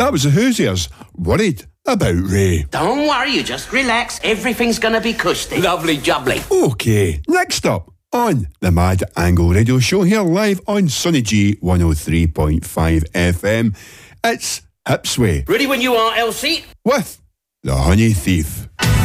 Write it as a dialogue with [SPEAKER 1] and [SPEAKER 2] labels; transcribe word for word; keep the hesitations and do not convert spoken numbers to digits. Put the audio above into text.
[SPEAKER 1] that was the Hoosiers, Worried About Ray.
[SPEAKER 2] Don't worry, you just relax. Everything's gonna be cushy. Lovely jubbly.
[SPEAKER 1] Okay, next up on the Mad Angle Radio Show here live on Sunny G one oh three point five F M, it's Hipsway.
[SPEAKER 2] Ready when you are, Elsie?
[SPEAKER 1] With The Honey Thief.